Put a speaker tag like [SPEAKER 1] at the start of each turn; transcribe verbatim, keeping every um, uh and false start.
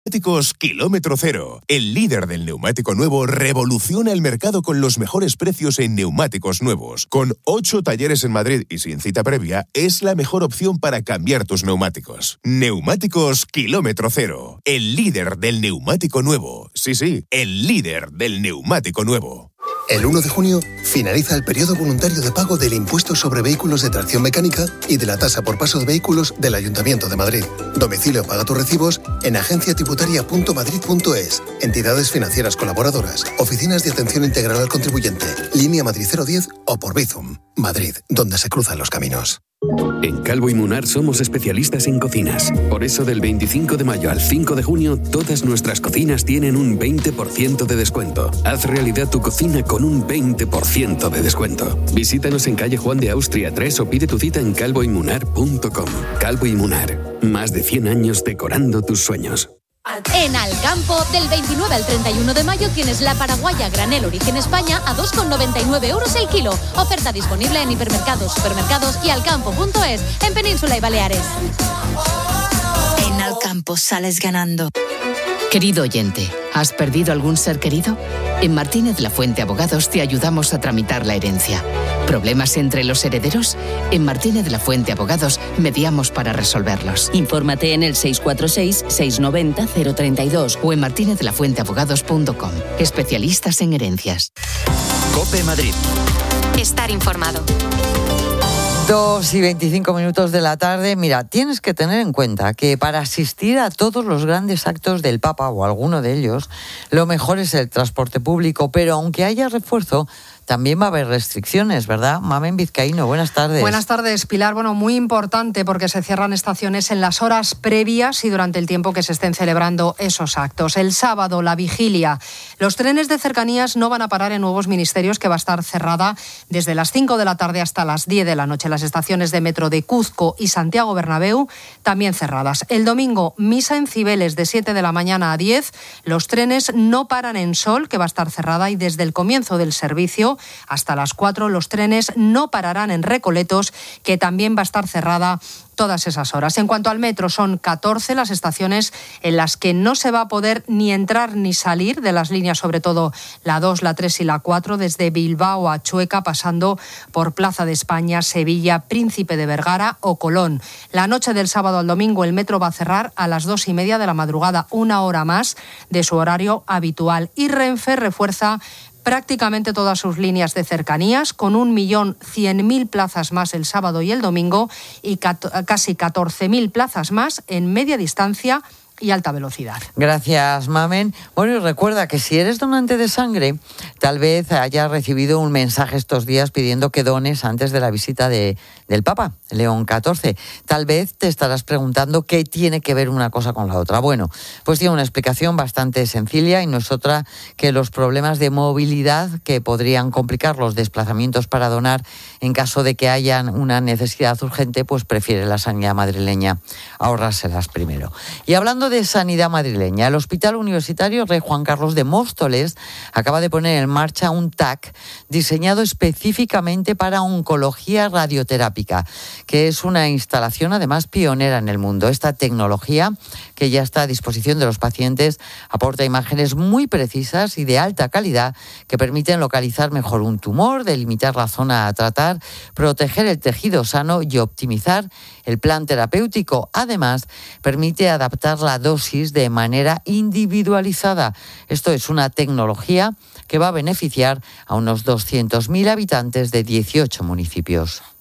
[SPEAKER 1] Neumáticos Kilómetro Cero, el líder del neumático nuevo, revoluciona el mercado con los mejores precios en neumáticos nuevos. Con ocho talleres en Madrid y sin cita previa, es la mejor opción para cambiar tus neumáticos. Neumáticos Kilómetro Cero, el líder del neumático nuevo. Sí, sí, el líder del neumático nuevo.
[SPEAKER 2] El uno de junio finaliza el periodo voluntario de pago del impuesto sobre vehículos de tracción mecánica y de la tasa por paso de vehículos del Ayuntamiento de Madrid. Domicilio paga tus recibos en agencia tributaria punto madrid punto es, entidades financieras colaboradoras, oficinas de atención integral al contribuyente, línea Madrid cero diez o por Bizum. Madrid, donde se cruzan los caminos.
[SPEAKER 3] En Calvo y Munar somos especialistas en cocinas. Por eso del veinticinco de mayo al cinco de junio, todas nuestras cocinas tienen un veinte por ciento de descuento. Haz realidad tu cocina con un veinte por ciento de descuento. Visítanos en calle Juan de Austria tres o pide tu cita en calvo y munar punto com. Calvo y Munar, más de cien años decorando tus sueños.
[SPEAKER 4] En Alcampo, del veintinueve al treinta y uno de mayo tienes la paraguaya granel origen España a dos con noventa y nueve euros el kilo. Oferta disponible en hipermercados, supermercados y alcampo punto es en Península y Baleares.
[SPEAKER 5] En Alcampo sales ganando.
[SPEAKER 6] Querido oyente, ¿has perdido algún ser querido? En Martínez La Fuente Abogados te ayudamos a tramitar la herencia. ¿Problemas entre los herederos? En Martínez La Fuente Abogados mediamos para resolverlos.
[SPEAKER 5] Infórmate en el seis cuatro seis, seis nueve cero, cero tres dos
[SPEAKER 6] o en martínez la fuente abogados punto com. Especialistas en herencias.
[SPEAKER 7] COPE Madrid.
[SPEAKER 8] Estar informado.
[SPEAKER 9] Dos y veinticinco minutos de la tarde. Mira, tienes que tener en cuenta que para asistir a todos los grandes actos del Papa o alguno de ellos, lo mejor es el transporte público, pero aunque haya refuerzo, también va a haber restricciones, ¿verdad? Mamen Vizcaíno, buenas tardes.
[SPEAKER 10] Buenas tardes, Pilar. Bueno, muy importante porque se cierran estaciones en las horas previas y durante el tiempo que se estén celebrando esos actos. El sábado, la vigilia. Los trenes de cercanías no van a parar en Nuevos Ministerios, que va a estar cerrada desde las cinco de la tarde hasta las diez de la noche. Las estaciones de metro de Cuzco y Santiago Bernabéu también cerradas. El domingo, misa en Cibeles de siete de la mañana a diez. Los trenes no paran en Sol, que va a estar cerrada, y desde el comienzo del servicio hasta las cuatro los trenes no pararán en Recoletos, que también va a estar cerrada todas esas horas. En cuanto al metro, son catorce las estaciones en las que no se va a poder ni entrar ni salir de las líneas, sobre todo la dos, la tres y la cuatro, desde Bilbao a Chueca, pasando por Plaza de España, Sevilla, Príncipe de Vergara o Colón. La noche del sábado al domingo el metro va a cerrar a las dos y media de la madrugada, una hora más de su horario habitual. Y Renfe refuerza prácticamente todas sus líneas de cercanías, con un millón cien mil plazas más el sábado y el domingo y casi catorce mil plazas más en media distancia y alta velocidad.
[SPEAKER 9] Gracias, Mamen. Bueno, y recuerda que si eres donante de sangre, tal vez hayas recibido un mensaje estos días pidiendo que dones antes de la visita de, del Papa, León catorce. Tal vez te estarás preguntando qué tiene que ver una cosa con la otra. Bueno, pues tiene una explicación bastante sencilla y no es otra que los problemas de movilidad que podrían complicar los desplazamientos para donar en caso de que haya una necesidad urgente, pues prefiere la sanidad madrileña ahorrárselas primero. Y hablando de sanidad madrileña, el Hospital Universitario Rey Juan Carlos de Móstoles acaba de poner en marcha un T A C diseñado específicamente para oncología radioterápica, que es una instalación además pionera en el mundo. Esta tecnología, que ya está a disposición de los pacientes, aporta imágenes muy precisas y de alta calidad que permiten localizar mejor un tumor, delimitar la zona a tratar, proteger el tejido sano y optimizar el plan terapéutico. Además, permite adaptar la dosis de manera individualizada. Esto es una tecnología que va a beneficiar a unos doscientos mil habitantes de dieciocho municipios.